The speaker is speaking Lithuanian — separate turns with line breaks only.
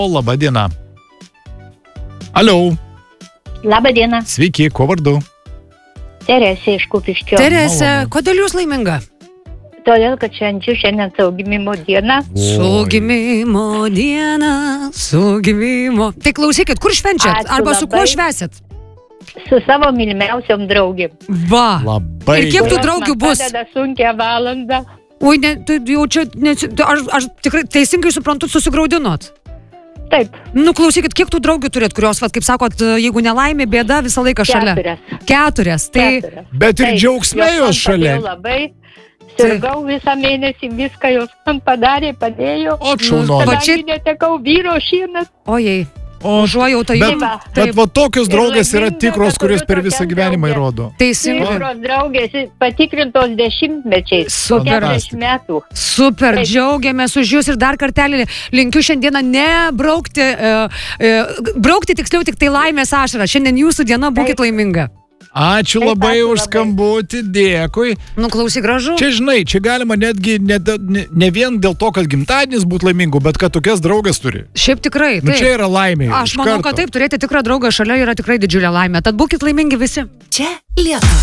Labą dieną. Alio.
Labą dieną.
Sveiki, kuo vardu?
Teresė iš Kupiškio.
Teresė,
Malonu.
kodėl jūs laiminga?
Todėl, kad šiandien savo gimimo diena.
Su gimimo diena, su gimimo. Tai klausykit, kur švenčiat?
Ačiū
Arba su kuo
labai.
švesit?
Su savo mylimiausiom draugėm.
Va.
Labai.
Ir kiek tų
Kurios
draugių
man
bus?
padeda sunkią valandą.
Oi, ne, tai jau čia, aš tikrai teisingai suprantu, susigraudinot.
Taip,
Nu, klausykit, kiek tų draugių turėt, kurios, vat, kaip sakot, jeigu nelaimė, bėda, visą laiką šalia?
Keturias.
Tai
Keturias.
Bet ir
Taip,
džiaugsme jos
man
šalia.
padėjo Labai. Sirgau visą mėnesį, viską jos man padarė, padėjo.
O, šaunuolė.
Va čia-
Kadangi netekau vyro šiemet.
ojei,
O,
užuojauta
Bet,
jums.
bet va tokios
Ir
draugės yra
laiminga,
tikros,
kad
kurios
turiu
per visą
tokias
gyvenimą
drauges.
įrodo.
Teisingai.
Tikros draugės patikrintos 10-mečiais.
Super.
40 metų.
Super,
Taip.
džiaugiamės už jūs ir dar kartelį linkiu šiandieną nebraukti, braukti tiksliau tik tai laimės ašarą. Šiandien jūsų diena, būkit
Taip.
laiminga.
Ačiū
Taip,
labai
ačiū
už
labai.
skambutį, dėkui.
Nu, klausyk, gražu.
Čia, žinai, čia galima netgi ne vien dėl to, kad gimtadienis būtų laimingu, bet kad tokias draugas turi.
Šiaip tikrai.
Nu,
Taip.
čia yra laimė.
Aš manau, kad taip, turėti tikrą draugą šalia yra tikrai didžiulė laimė. Tad būkit laimingi visi.
Čia Lietuva.